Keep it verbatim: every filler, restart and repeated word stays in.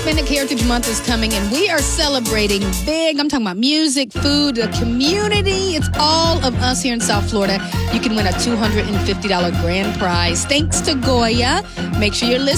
Hispanic Heritage Month is coming, and we are celebrating big. I'm talking about music, food, the community. It's all of us here in South Florida. You can win a two hundred fifty dollars grand prize thanks to Goya. Make sure you're listening.